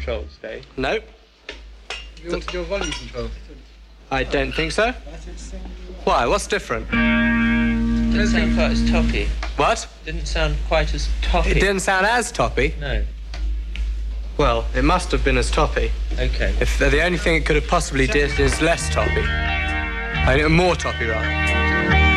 controls, Dave? Nope. You wanted your volume control? I don't think so. Why? What's different? Didn't sound quite as toppy. What? Didn't sound quite as toppy. It didn't sound as toppy? No. Well, it must have been as toppy. Okay. If the only thing it could have possibly did is less toppy. More toppy, rather.